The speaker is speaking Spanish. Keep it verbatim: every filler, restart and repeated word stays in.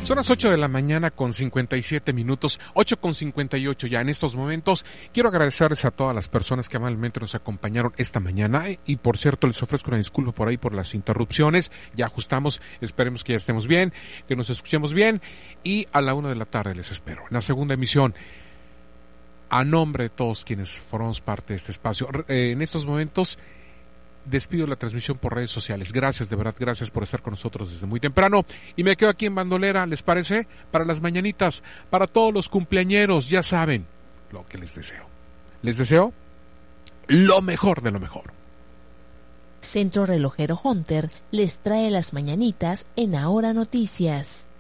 Son las ocho de la mañana con cincuenta y siete minutos, ocho con cincuenta y ocho ya en estos momentos. Quiero agradecerles a todas las personas que amablemente nos acompañaron esta mañana y por cierto les ofrezco una disculpa por ahí por las interrupciones. Ya ajustamos, esperemos que ya estemos bien, que nos escuchemos bien y a la una de la tarde les espero en la segunda emisión. A nombre de todos quienes formamos parte de este espacio, eh, en estos momentos despido la transmisión por redes sociales. Gracias, de verdad, gracias por estar con nosotros desde muy temprano. Y me quedo aquí en bandolera, ¿les parece? Para las mañanitas, para todos los cumpleañeros, ya saben lo que les deseo. Les deseo lo mejor de lo mejor. Centro Relojero Hunter les trae las mañanitas en Ahora Noticias.